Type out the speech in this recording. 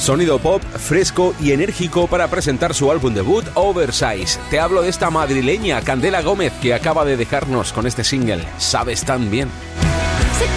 Sonido pop fresco y enérgico para presentar su álbum debut Oversize. Te hablo de esta madrileña Candela Gómez, que acaba de dejarnos con este single Sabes tan bien.